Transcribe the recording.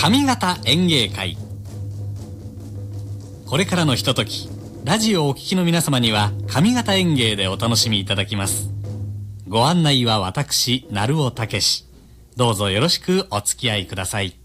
上方演芸会。これからのひととき、ラジオをお聞きの皆様には上方演芸でお楽しみいただきます。ご案内は私、鳴尾武。どうぞよろしくお付き合いください。